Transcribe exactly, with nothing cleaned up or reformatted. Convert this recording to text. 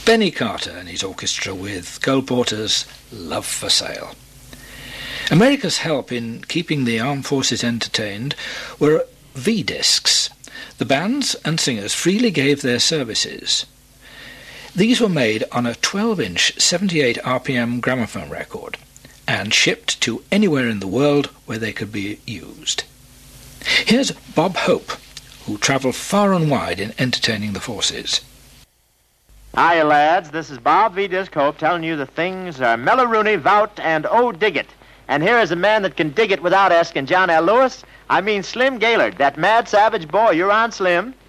Benny Carter and his orchestra with Cole Porter's Love for Sale. America's help in keeping the armed forces entertained were V-discs. The bands and singers freely gave their services. These were made on a twelve-inch seventy-eight R P M gramophone record and shipped to anywhere in the world where they could be used. Here's Bob Hope, who travelled far and wide in entertaining the forces. Hiya, lads. This is Bob V. Disc Hope telling you the things are Mellow Rooney, Vout, and Oh Dig It. And here is a man that can dig it without asking John L. Lewis. I mean Slim Gaillard, that mad savage boy. You're on, Slim.